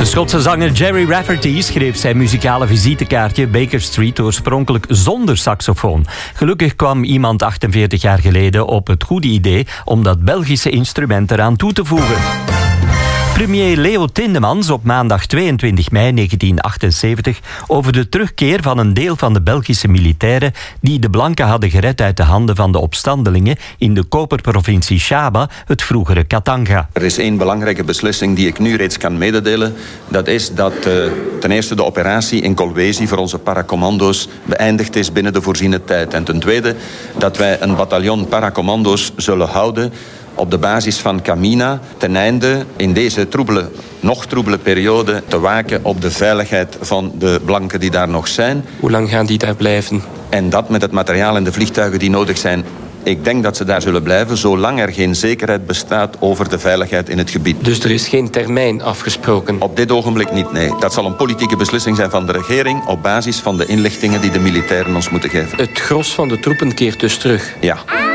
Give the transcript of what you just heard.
Schotse zanger Gerry Rafferty schreef zijn muzikale visitekaartje Baker Street oorspronkelijk zonder saxofoon. Gelukkig kwam iemand 48 jaar geleden op het goede idee om dat Belgische instrument eraan toe te voegen. Premier Leo Tindemans op maandag 22 mei 1978 over de terugkeer van een deel van de Belgische militairen die de blanken hadden gered uit de handen van de opstandelingen in de koperprovincie Shaba, het vroegere Katanga. Er is één belangrijke beslissing die ik nu reeds kan mededelen. Dat is dat ten eerste de operatie in Kolwezi voor onze paracommando's beëindigd is binnen de voorziene tijd. En ten tweede dat wij een bataljon paracommando's zullen houden op de basis van Kamina, ten einde in deze nog troebele periode te waken op de veiligheid van de blanken die daar nog zijn. Hoe lang gaan die daar blijven? En dat met het materiaal en de vliegtuigen die nodig zijn. Ik denk dat ze daar zullen blijven, zolang er geen zekerheid bestaat over de veiligheid in het gebied. Dus er is geen termijn afgesproken? Op dit ogenblik niet, nee. Dat zal een politieke beslissing zijn van de regering op basis van de inlichtingen die de militairen ons moeten geven. Het gros van de troepen keert dus terug? Ja.